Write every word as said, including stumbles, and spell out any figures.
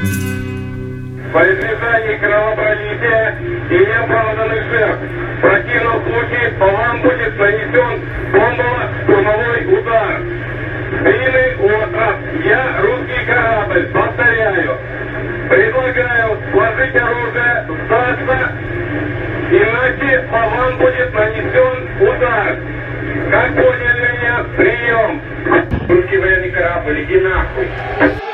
Во избежание кровопролития и неоправданных жертв, в противном случае по вам будет нанесен бомбово-штурмовой удар. Длинный остров, я русский корабль, повторяю. Предлагаю сложить оружие, сдаться, иначе по вам будет нанесен удар. Как поняли меня? Прием. Русский военный корабль, иди нахуй.